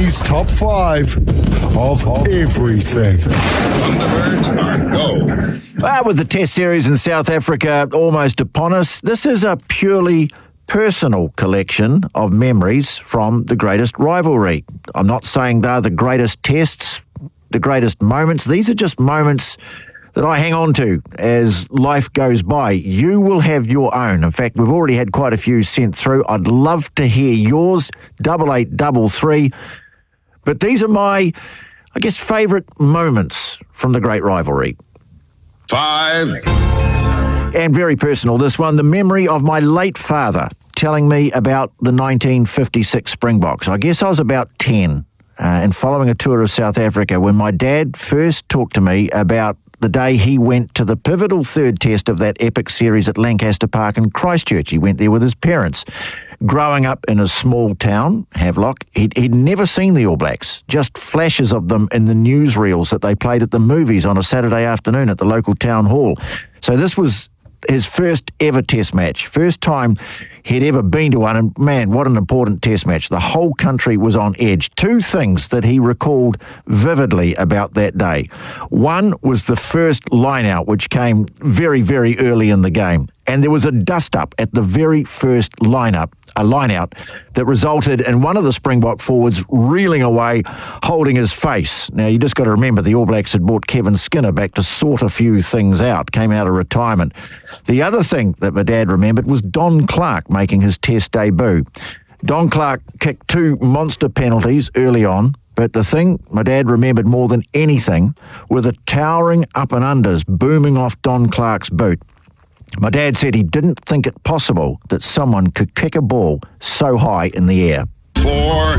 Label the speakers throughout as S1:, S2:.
S1: Rugby's top 5 of everything.
S2: Thunderbirds are go.
S3: Well, with the Test series in South Africa almost upon us, this is a purely personal collection of memories from the greatest rivalry. I'm not saying they're the greatest tests, the greatest moments. These are just moments that I hang on to as life goes by. You will have your own. In fact, we've already had quite a few sent through. I'd love to hear yours, 8833. But these are my, I guess, favourite moments from the great rivalry.
S2: 5.
S3: And very personal, this one, the memory of my late father telling me about the 1956 Springboks. I guess I was about 10 and following a tour of South Africa when my dad first talked to me about the day he went to the pivotal third test of that epic series at Lancaster Park in Christchurch. He went there with his parents. Growing up in a small town, Havelock, he'd never seen the All Blacks, just flashes of them in the newsreels that they played at the movies on a Saturday afternoon at the local town hall. So this was his first ever test match, first time he'd ever been to one, and man, what an important test match. The whole country was on edge. 2 things that he recalled vividly about that day. One was the first line-out, which came very, very early in the game, and there was a dust-up at the very first line-out that resulted in one of the Springbok forwards reeling away, holding his face. Now, you just got to remember the All Blacks had brought Kevin Skinner back to sort a few things out, came out of retirement. The other thing that my dad remembered was Don Clark making his test debut. Don Clark kicked 2 monster penalties early on, but the thing my dad remembered more than anything were the towering up and unders booming off Don Clark's boot. My dad said he didn't think it possible that someone could kick a ball so high in the air.
S2: 4.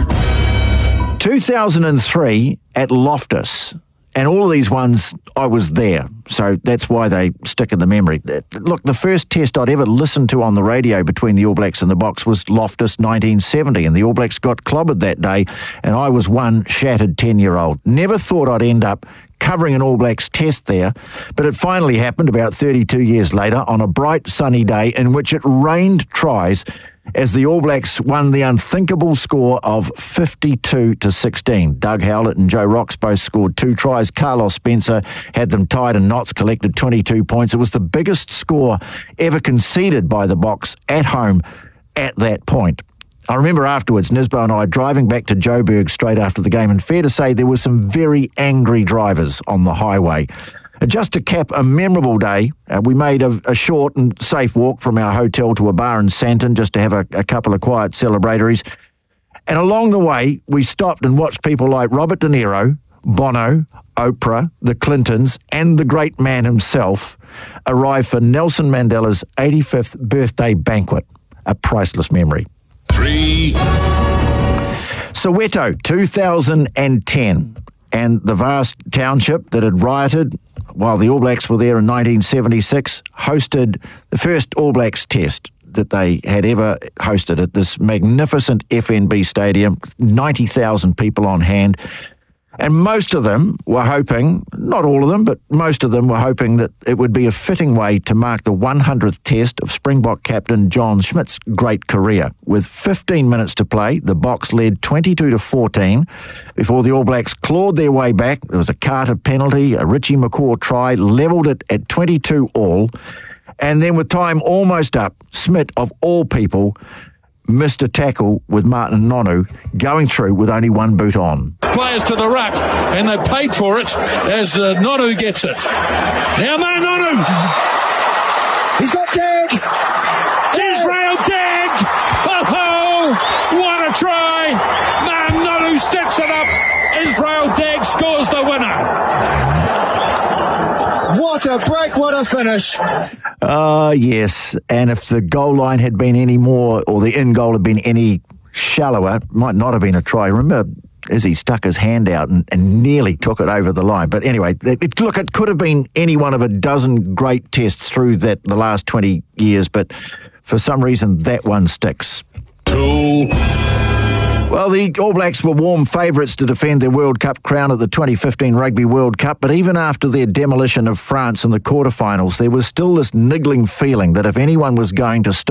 S3: 2003 at Loftus, and all of these ones, I was there, so that's why they stick in the memory. Look, the first test I'd ever listened to on the radio between the All Blacks and the Boks was Loftus 1970, and the All Blacks got clobbered that day, and I was one shattered 10-year-old. Never thought I'd end up covering an All Blacks test there, but it finally happened about 32 years later on a bright sunny day in which it rained tries as the All Blacks won the unthinkable score of 52-16. Doug Howlett and Joe Rocks both scored 2 tries. Carlos Spencer had them tied in knots, collected 22 points. It was the biggest score ever conceded by the Boks at home at that point. I remember afterwards, Nisbo and I driving back to Joburg straight after the game, and fair to say there were some very angry drivers on the highway. Just to cap a memorable day, we made a short and safe walk from our hotel to a bar in Santon just to have a couple of quiet celebratories. And along the way, we stopped and watched people like Robert De Niro, Bono, Oprah, the Clintons, and the great man himself arrive for Nelson Mandela's 85th birthday banquet. A priceless memory.
S2: 3.
S3: Soweto, 2010, and the vast township that had rioted while the All Blacks were there in 1976 hosted the first All Blacks test that they had ever hosted at this magnificent FNB stadium, 90,000 people on hand. And most of them were hoping, not all of them, but most of them were hoping that it would be a fitting way to mark the 100th test of Springbok captain John Schmidt's great career. With 15 minutes to play, the Boks led 22-14 before the All Blacks clawed their way back. There was a Carter penalty, a Richie McCaw try, levelled it at 22 all. And then with time almost up, Schmidt, of all people, missed a tackle with Martin Nonu going through with only 1 boot on.
S4: Players to the ruck, and they paid for it as Nonu gets it. Now Nonu!
S5: He's got Dag!
S4: Israel Dag! Oh, what a try! Nonu sets it up. Israel Dag scores the winner.
S5: What a break, what a finish.
S3: Yes, and if the goal line had been any more, or the in goal had been any shallower, it might not have been a try. Remember, as he stuck his hand out and nearly took it over the line. But anyway, it could have been any one of a dozen great tests through the last 20 years, but for some reason that one sticks.
S2: 2.
S3: Well, the All Blacks were warm favourites to defend their World Cup crown at the 2015 Rugby World Cup, but even after their demolition of France in the quarterfinals, there was still this niggling feeling that if anyone was going to stop